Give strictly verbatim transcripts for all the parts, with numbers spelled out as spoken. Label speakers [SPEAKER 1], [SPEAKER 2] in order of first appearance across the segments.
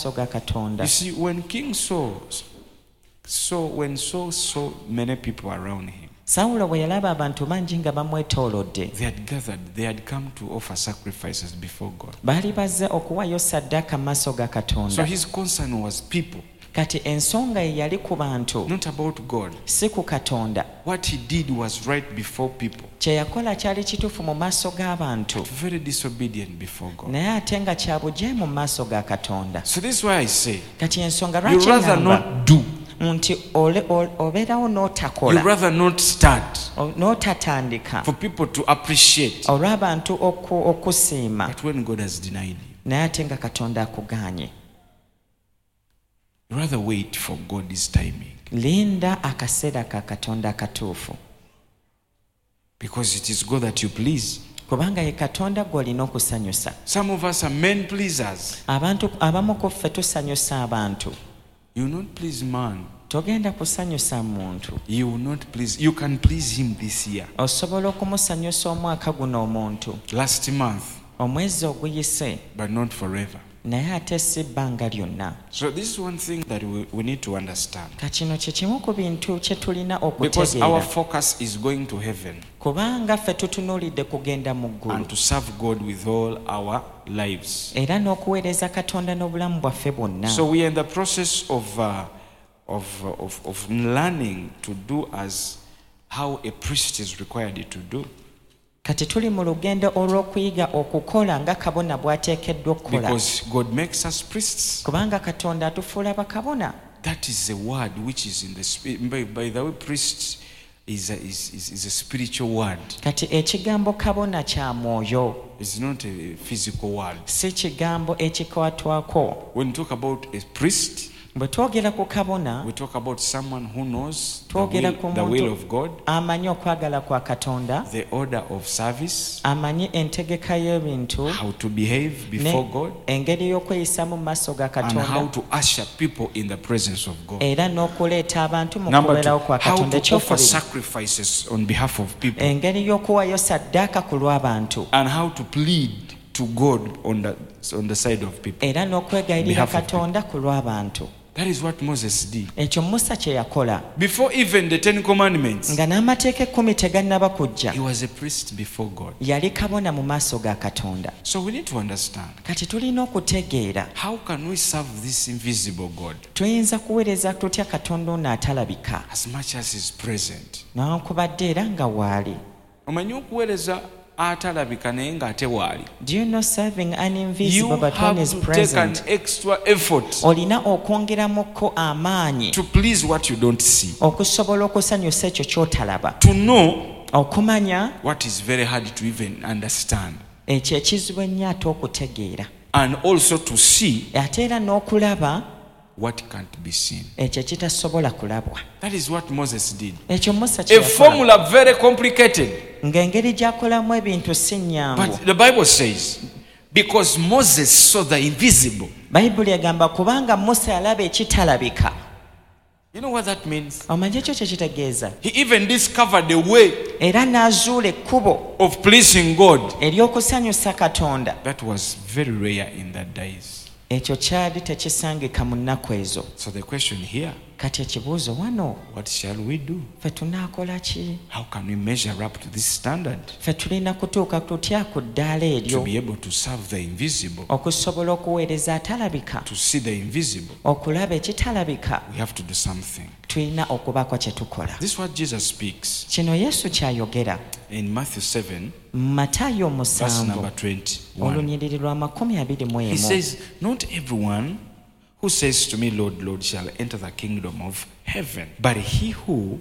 [SPEAKER 1] maaso ga Katonda.
[SPEAKER 2] You see, when King Saul, so when Saul saw many people around him,
[SPEAKER 1] Sawulo bwe yalaba abantu bangi nga bamwetoolodde,
[SPEAKER 2] they had gathered, they had come to offer sacrifices before God.
[SPEAKER 1] baali bazze okuwaayo ssaddaaka mu maaso ga
[SPEAKER 2] So
[SPEAKER 1] Katonda.
[SPEAKER 2] his concern was people,
[SPEAKER 1] Kati ensonga ye yali ku bantu,
[SPEAKER 2] not about God.
[SPEAKER 1] si ku Katonda.
[SPEAKER 2] What he did was right before people,
[SPEAKER 1] Kye yakola kyali kituufu mu maaso g'abantu,
[SPEAKER 2] very disobedient before God.
[SPEAKER 1] naye ate nga kya bujeemu mu maaso ga Katonda.
[SPEAKER 2] So this is why I say,
[SPEAKER 1] Kati ensonga
[SPEAKER 2] you
[SPEAKER 1] lwaki
[SPEAKER 2] rather
[SPEAKER 1] ŋŋamba
[SPEAKER 2] not do,
[SPEAKER 1] nti ole- ole- obeerawo
[SPEAKER 2] you
[SPEAKER 1] n'otakola,
[SPEAKER 2] rather not start
[SPEAKER 1] o- n'otatandika
[SPEAKER 2] for people to appreciate.
[SPEAKER 1] olw'abantu oku- okusiima,
[SPEAKER 2] But when God has denied you,
[SPEAKER 1] naye ate nga Katonda akugaanye.
[SPEAKER 2] you rather wait for God's timing,
[SPEAKER 1] Linda akaseera ka Katonda akatuufu,
[SPEAKER 2] because it is God that you please.
[SPEAKER 1] kubanga ye Katonda gw'olina okusanyusa.
[SPEAKER 2] Some of us are men pleasers.
[SPEAKER 1] Abantu abamu ku ffe tusanyusa abantu.
[SPEAKER 2] You will not please man.
[SPEAKER 1] Togenda kusanyusa muntu.
[SPEAKER 2] You will not please. You can please him this year.
[SPEAKER 1] Osobola okumusanyusa omwaka guno omuntu,
[SPEAKER 2] Last month,
[SPEAKER 1] omwezi oguyise,
[SPEAKER 2] but not forever.
[SPEAKER 1] naye ate si bbanga lyonna.
[SPEAKER 2] So this is one thing that we, we need to understand.
[SPEAKER 1] Kakino kye kimu ku bintu kye tulina
[SPEAKER 2] Because our
[SPEAKER 1] okutegeera,
[SPEAKER 2] focus is going to heaven
[SPEAKER 1] kubanga ffe tutunuulidde kugenda mu ggulu
[SPEAKER 2] and to serve God with all our lives.
[SPEAKER 1] era n'okuweereza Katonda n'obulamu bwaffe bwonna.
[SPEAKER 2] So we are in the process of, uh, of, uh, of, of learning to do as how a priest is required to do.
[SPEAKER 1] Kati tuli mu lugendo olw'okuyiga okukola nga kabona bw'ateekeddwa okukola,
[SPEAKER 2] Because God makes us priests.
[SPEAKER 1] kubanga Katonda atufuula bakabona.
[SPEAKER 2] That is a word which is in the spirit. By, by the way, priest is a, is, is, is a spiritual word.
[SPEAKER 1] Kati ekigambo kabona kya mwoyo,
[SPEAKER 2] It's not a physical word.
[SPEAKER 1] si kigambo ekikwatwako.
[SPEAKER 2] When we talk about a priest,
[SPEAKER 1] Bwe twogera ku kabona,
[SPEAKER 2] we talk about someone who knows the
[SPEAKER 1] twogera
[SPEAKER 2] will,
[SPEAKER 1] ku
[SPEAKER 2] the will
[SPEAKER 1] muntu
[SPEAKER 2] of God,
[SPEAKER 1] amanyi okwagala kwa Katonda,
[SPEAKER 2] the order of service,
[SPEAKER 1] amanyi entegeka y'ebintu,
[SPEAKER 2] how to behave before
[SPEAKER 1] ne
[SPEAKER 2] God,
[SPEAKER 1] engeri y'okweyisamu mu maaso ga
[SPEAKER 2] and how
[SPEAKER 1] Katonda,
[SPEAKER 2] to usher people in the presence of God.
[SPEAKER 1] era n'okuleeta abantu mu
[SPEAKER 2] Number two,
[SPEAKER 1] kubeerawo kwa
[SPEAKER 2] how
[SPEAKER 1] Katonda.
[SPEAKER 2] to offer
[SPEAKER 1] Ekyokubiri,
[SPEAKER 2] sacrifices on behalf of people,
[SPEAKER 1] engeri y'okuwaayo ssaddaaka ku lw'abantu,
[SPEAKER 2] and how to plead to God on the, on the side of people.
[SPEAKER 1] era n'okwegayirira
[SPEAKER 2] Behalf of
[SPEAKER 1] Katonda ku lw'abantu.
[SPEAKER 2] That is what Moses did.
[SPEAKER 1] Ekyo Musa kye yakola,
[SPEAKER 2] Before even the Ten Commandments,
[SPEAKER 1] nga n'amateeka ekkumi tegannaba kujja,
[SPEAKER 2] he was a priest before God.
[SPEAKER 1] yali kabona mu maaso ga Katonda.
[SPEAKER 2] So we need to understand,
[SPEAKER 1] Kati tulina okutegeera
[SPEAKER 2] how can we serve this invisible God
[SPEAKER 1] tuyinza kuweereza tutya Katonda ono atalabika,
[SPEAKER 2] as much as is present?
[SPEAKER 1] newankubadde era nga waali.
[SPEAKER 2] Omanyi okuweereza atalabika naye ng'ate waali.
[SPEAKER 1] Do you know serving an
[SPEAKER 2] You
[SPEAKER 1] invisible but one
[SPEAKER 2] have
[SPEAKER 1] is
[SPEAKER 2] to take an
[SPEAKER 1] present?
[SPEAKER 2] extra effort
[SPEAKER 1] Olina okwongeramukko amaanyi
[SPEAKER 2] to please what you don't see,
[SPEAKER 1] okusobola okusanyusa ekyo ky'otalaba,
[SPEAKER 2] to know
[SPEAKER 1] okumanya
[SPEAKER 2] what is very hard to even understand,
[SPEAKER 1] ekyo ekizibu ennyo ate okutegeera,
[SPEAKER 2] and also to see
[SPEAKER 1] ate era n'okulaba
[SPEAKER 2] what can't be seen.
[SPEAKER 1] ekyo ekitasobola kulabwa.
[SPEAKER 2] That is what Moses did.
[SPEAKER 1] Ekyo Musa kye
[SPEAKER 2] A
[SPEAKER 1] yakola,
[SPEAKER 2] formula very complicated.
[SPEAKER 1] ng'engeri gy'akolamu ebintu si nnyangu.
[SPEAKER 2] But the Bible says, because Moses saw the invisible.
[SPEAKER 1] Bayibuli egamba kubanga Musa yalaba ekitalabika.
[SPEAKER 2] You know what that means?
[SPEAKER 1] Omanyi ekyo kye kitegeeza?
[SPEAKER 2] He even discovered a way
[SPEAKER 1] Era n'azuula ekkubo
[SPEAKER 2] of pleasing God.
[SPEAKER 1] ery'okusanyusa Katonda.
[SPEAKER 2] That was very rare in that days.
[SPEAKER 1] Ekyo kyali tekisangika mu nnaku ezo.
[SPEAKER 2] So the question here,
[SPEAKER 1] Kati ekibuuzo wano,
[SPEAKER 2] what shall we do?
[SPEAKER 1] ffe tunaakola ki?
[SPEAKER 2] How can we measure up to this standard
[SPEAKER 1] Ffe tulina kutuuka tutya ku ddaala
[SPEAKER 2] to
[SPEAKER 1] eryo
[SPEAKER 2] be able to serve the invisible,
[SPEAKER 1] okusobola okuweereza atalabika,
[SPEAKER 2] to see the invisible?
[SPEAKER 1] okulaba ekitalabika?
[SPEAKER 2] We have to do something.
[SPEAKER 1] Tulina okubaako kye tukola.
[SPEAKER 2] This is what Jesus speaks
[SPEAKER 1] Kino Yesu ky'ayogera
[SPEAKER 2] in Matthew seven,
[SPEAKER 1] Matayo
[SPEAKER 2] verse
[SPEAKER 1] musanvu
[SPEAKER 2] number twenty-one.
[SPEAKER 1] olunyiriri lwa makumi abiri mu
[SPEAKER 2] He
[SPEAKER 1] emu.
[SPEAKER 2] says, not everyone who says to me, Lord, Lord, shall enter the kingdom of heaven, but he who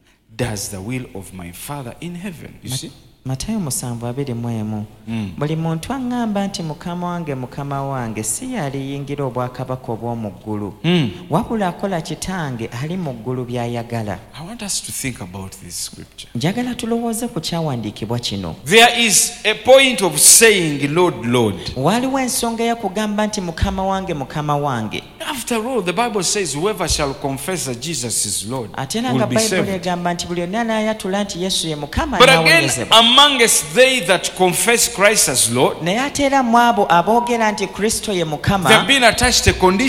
[SPEAKER 2] does the will of my Father in heaven. You see?
[SPEAKER 1] Matayo musanvu abiri mu emu. Buli muntu aŋŋamba nti mukama wange mukama wange si yaliyingira obwakabaka obw'omu ggulu, wabula akola kitange ali mu ggulu by'ayagala.
[SPEAKER 2] I want us to think about this scripture.
[SPEAKER 1] Njagala tulowooze ku kyawandiikibwa kino.
[SPEAKER 2] There is a point of saying, Lord, Lord.
[SPEAKER 1] Waaliwo ensonga y'okugamba nti mukama wange mukama wange.
[SPEAKER 2] After all, the Bible says, whoever shall confess that Jesus is Lord
[SPEAKER 1] Ate era
[SPEAKER 2] will
[SPEAKER 1] nga
[SPEAKER 2] be
[SPEAKER 1] Bayibuli
[SPEAKER 2] saved.
[SPEAKER 1] egamba nti buli onna anaayatula nti Yesu ye mukama
[SPEAKER 2] But again,
[SPEAKER 1] anaawonyezebwa.
[SPEAKER 2] amongst they that confess Christ as Lord,
[SPEAKER 1] Naye ate era mu abo aboogera nti Kristo ye mukama,
[SPEAKER 2] they have been attached a condition.